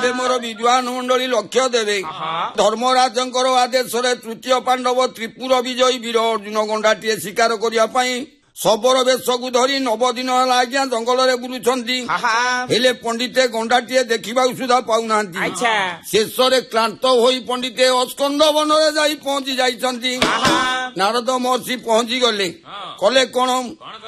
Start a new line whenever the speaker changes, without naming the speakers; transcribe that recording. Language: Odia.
ଏବେ ମୋର ବିଦ୍ୱାନ ମଣ୍ଡଳୀ ଲକ୍ଷ୍ୟ ଦେବେ ଧର୍ମରାଜଙ୍କର ଆଦେଶରେ ତୃତୀୟ ପାଣ୍ଡବ ତ୍ରିପୁର ବିଜୟୀ ବୀର ଅର୍ଜୁନ ଗଣ୍ଡାଟିଏ ଶିକାର କରିବା ପାଇଁ ଶବର ବେଶକୁ ଧରି 9 ଦିନ ହେଲା ଆଜ୍ଞା ଜଙ୍ଗଲରେ ବୁଲୁଛନ୍ତି ହେଲେ ପଣ୍ଡିତେ ଗଣ୍ଡାଟିଏ ଦେଖିବାକୁ ସୁଦ୍ଧା ପାଉନାହାନ୍ତି ଶେଷରେ କ୍ଳାନ୍ତ ହୋଇ ପଣ୍ଡିତେ ଅସ୍କନ୍ଦ ବନରେ ଯାଇ ପହଞ୍ଚି ଯାଇଛନ୍ତି ନାରଦ ମହର୍ଷି ପହଞ୍ଚି ଗଲେ କଲେ କଣ